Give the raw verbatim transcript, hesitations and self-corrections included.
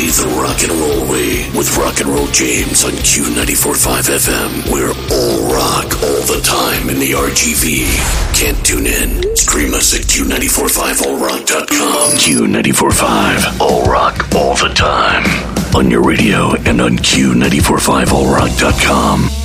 the rock and roll way with Rock and Roll James on Q ninety-four point five F M. We're all rock all the time in the R G V. Can't tune in? Stream us at Q nine four five all rock dot com. Q ninety-four point five, all rock all the time. On your radio and on Q nine four five all rock dot com.